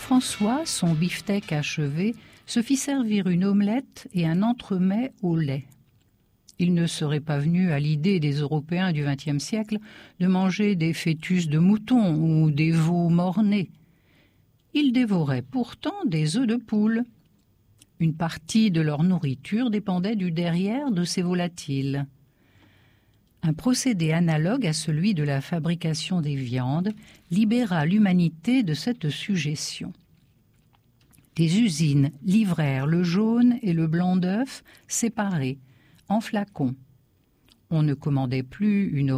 François, son beefsteak achevé, se fit servir une omelette et un entremets au lait. Il ne serait pas venu à l'idée des Européens du XXe siècle de manger des fœtus de mouton ou des veaux mort-nés. Ils dévoraient pourtant des œufs de poule. Une partie de leur nourriture dépendait du derrière de ces volatiles. Un procédé analogue à celui de la fabrication des viandes libéra l'humanité de cette sujétion. Des usines livrèrent le jaune et le blanc d'œuf séparés, en flacons. On ne commandait plus une